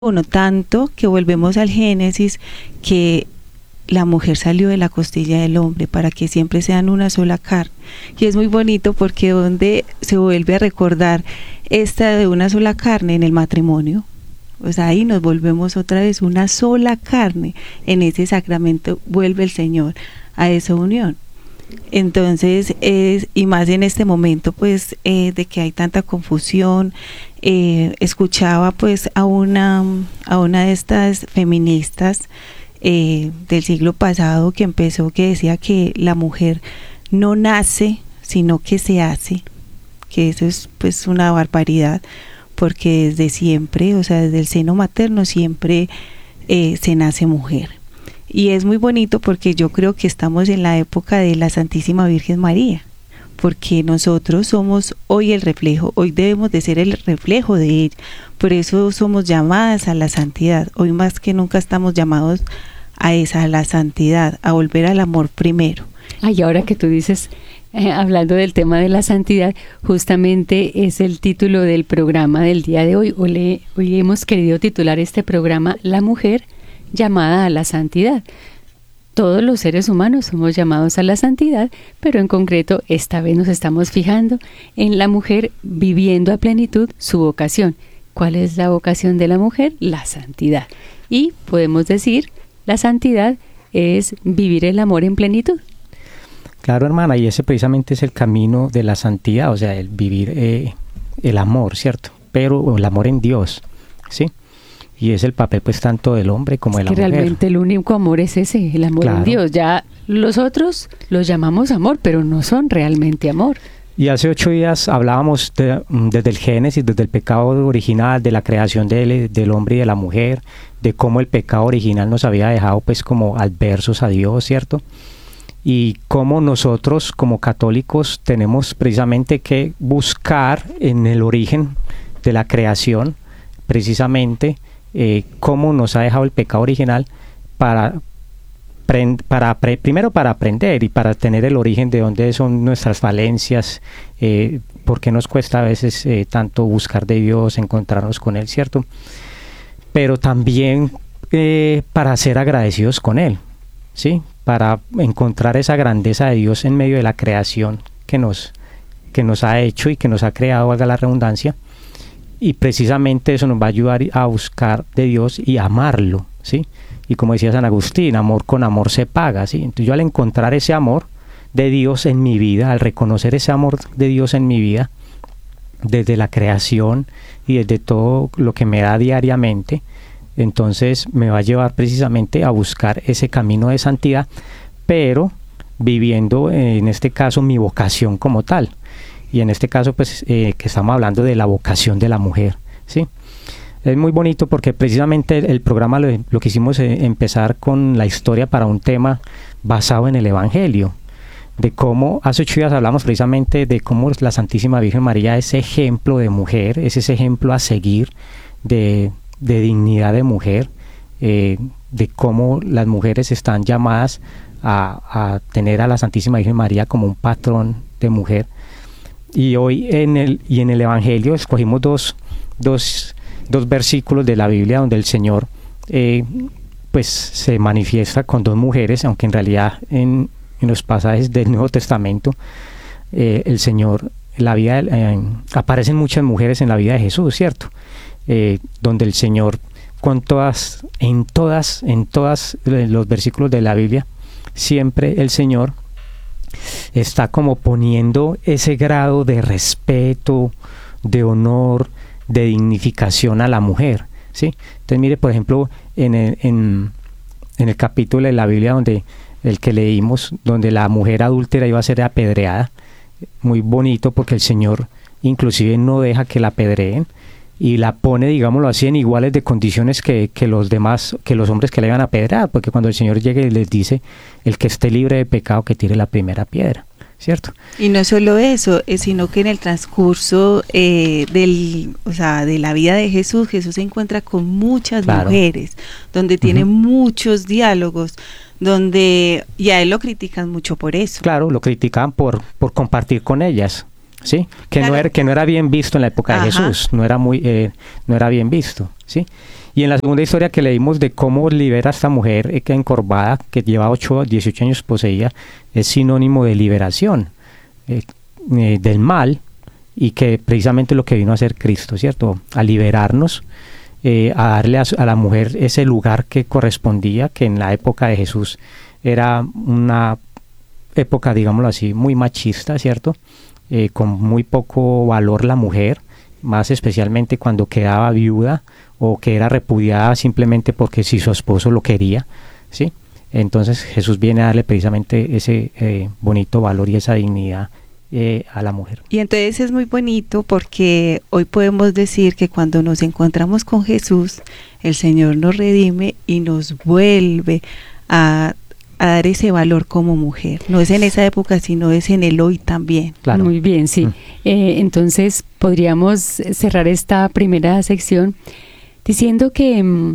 Uno tanto que volvemos al Génesis, que la mujer salió de la costilla del hombre para que siempre sean una sola carne. Y es muy bonito porque donde se vuelve a recordar esta de una sola carne en el matrimonio. O sea, ahí nos volvemos otra vez una sola carne. En ese sacramento vuelve el Señor a esa unión. Entonces, y más en este momento, pues, de que hay tanta confusión, escuchaba pues a una de estas feministas del siglo pasado que decía que la mujer no nace, sino que se hace, que eso es pues una barbaridad, porque desde siempre, o sea, desde el seno materno siempre se nace mujer. Y es muy bonito porque yo creo que estamos en la época de la Santísima Virgen María, porque nosotros somos hoy el reflejo, hoy debemos de ser el reflejo de ella, por eso somos llamadas a la santidad, hoy más que nunca estamos llamados a la santidad, a volver al amor primero. Ay, ahora que tú dices, hablando del tema de la santidad, justamente es el título del programa del día de hoy. Hoy hemos querido titular este programa La mujer llamada a la santidad. Todos los seres humanos somos llamados a la santidad, pero en concreto esta vez nos estamos fijando en la mujer viviendo a plenitud su vocación. ¿Cuál es la vocación de la mujer? La santidad. Y podemos decir, la santidad es vivir el amor en plenitud. Claro, hermana, y ese precisamente es el camino de la santidad, o sea, el vivir el amor, ¿cierto? Pero el amor en Dios, ¿sí? Y es el papel pues tanto del hombre como de la mujer. Realmente el único amor es ese, el amor en Dios. Ya los otros los llamamos amor, pero no son realmente amor. Y hace 8 días hablábamos desde el Génesis, desde el pecado original, de la creación del hombre y de la mujer, de cómo el pecado original nos había dejado pues como adversos a Dios, ¿cierto? Y cómo nosotros como católicos tenemos precisamente que buscar en el origen de la creación precisamente cómo nos ha dejado el pecado original primero para aprender y para tener el origen de dónde son nuestras falencias, por qué nos cuesta a veces tanto buscar de Dios, encontrarnos con Él, ¿cierto? Pero también para ser agradecidos con Él, ¿sí? Para encontrar esa grandeza de Dios en medio de la creación que nos ha hecho y que nos ha creado, valga la redundancia. Y precisamente eso nos va a ayudar a buscar de Dios y amarlo, ¿sí? Y como decía San Agustín, amor con amor se paga, ¿sí? Entonces yo al encontrar ese amor de Dios en mi vida, al reconocer ese amor de Dios en mi vida, desde la creación y desde todo lo que me da diariamente, entonces me va a llevar precisamente a buscar ese camino de santidad, pero viviendo en este caso mi vocación como tal. Y en este caso, pues, que estamos hablando de la vocación de la mujer, ¿sí? Es muy bonito porque precisamente el programa lo quisimos empezar con la historia para un tema basado en el Evangelio, de cómo, hace 8 días hablamos precisamente de cómo la Santísima Virgen María es ejemplo de mujer, es ese ejemplo a seguir de dignidad de mujer, de cómo las mujeres están llamadas a tener a la Santísima Virgen María como un patrón de mujer. Y hoy en el Evangelio escogimos dos versículos de la Biblia donde el Señor pues se manifiesta con 2 mujeres, aunque en realidad en los pasajes del Nuevo Testamento el Señor, aparecen muchas mujeres en la vida de Jesús, ¿cierto? Donde el Señor en todas los versículos de la Biblia, siempre el Señor está como poniendo ese grado de respeto, de honor, de dignificación a la mujer, ¿sí? Entonces mire, por ejemplo, en el capítulo de la Biblia el que leímos, donde la mujer adúltera iba a ser apedreada, muy bonito porque el Señor inclusive no deja que la apedreen y la pone, digámoslo así, en iguales de condiciones que los demás, que los hombres que le iban a apedrear, porque cuando el Señor llegue y les dice, el que esté libre de pecado que tire la primera piedra, ¿cierto? Y no solo eso, sino que en el transcurso de la vida de Jesús se encuentra con muchas mujeres, donde tiene muchos diálogos, y a él lo critican mucho por eso. Claro, lo critican por compartir con ellas. ¿sí? Que no era bien visto en la época de Jesús, no era bien visto, ¿sí? Y en la segunda historia que leímos de cómo libera a esta mujer que encorvada, que lleva 18 años poseída, es sinónimo de liberación del mal, y que precisamente lo que vino a hacer Cristo, ¿cierto? A liberarnos, a darle a la mujer ese lugar que correspondía, que en la época de Jesús era una época, digámoslo así, muy machista, ¿cierto? Con muy poco valor la mujer, más especialmente cuando quedaba viuda o que era repudiada simplemente porque si su esposo lo quería, ¿sí? Entonces Jesús viene a darle precisamente ese bonito valor y esa dignidad a la mujer. Y entonces es muy bonito porque hoy podemos decir que cuando nos encontramos con Jesús, el Señor nos redime y nos vuelve a dar ese valor como mujer. No es en esa época, sino es en el hoy también. Claro. Muy bien, sí. Entonces podríamos cerrar esta primera sección diciendo que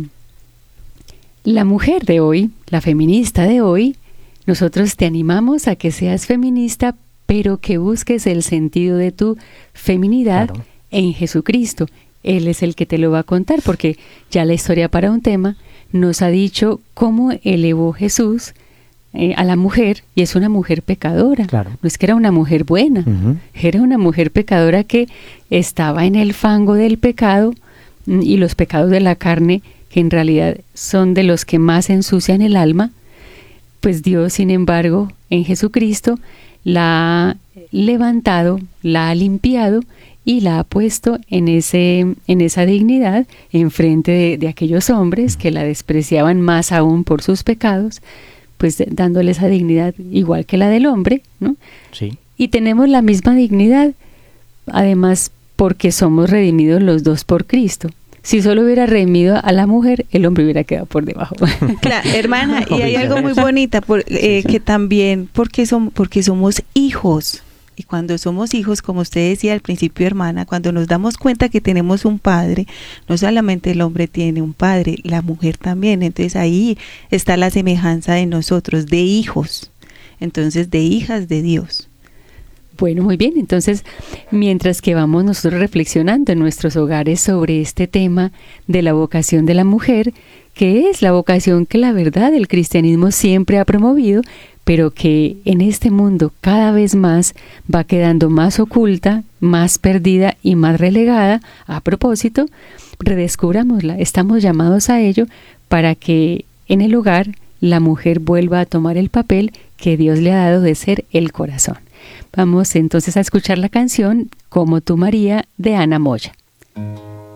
la mujer de hoy, la feminista de hoy, nosotros te animamos a que seas feminista, pero que busques el sentido de tu feminidad en Jesucristo. Él es el que te lo va a contar, porque ya la historia para un tema nos ha dicho cómo elevó Jesús a la mujer, y es una mujer pecadora. Claro. No es que era una mujer buena, era una mujer pecadora que estaba en el fango del pecado, y los pecados de la carne, que en realidad son de los que más ensucian el alma. Pues Dios, sin embargo, en Jesucristo la ha levantado, la ha limpiado y la ha puesto en esa dignidad en frente de aquellos hombres que la despreciaban más aún por sus pecados, pues dándole esa dignidad igual que la del hombre, ¿no? Sí. Y tenemos la misma dignidad, además porque somos redimidos los dos por Cristo. Si solo hubiera redimido a la mujer, el hombre hubiera quedado por debajo. Claro, hermana, y hay algo muy bonito, que también porque somos hijos. Y cuando somos hijos, como usted decía al principio, hermana, cuando nos damos cuenta que tenemos un padre, no solamente el hombre tiene un padre, la mujer también. Entonces ahí está la semejanza de nosotros, de hijos, entonces de hijas de Dios. Bueno, muy bien. Entonces, mientras que vamos nosotros reflexionando en nuestros hogares sobre este tema de la vocación de la mujer, que es la vocación que la verdad el cristianismo siempre ha promovido, pero que en este mundo cada vez más va quedando más oculta, más perdida y más relegada. A propósito, redescubrámosla. Estamos llamados a ello para que en el hogar la mujer vuelva a tomar el papel que Dios le ha dado de ser el corazón. Vamos entonces a escuchar la canción Como tú, María, de Ana Moya.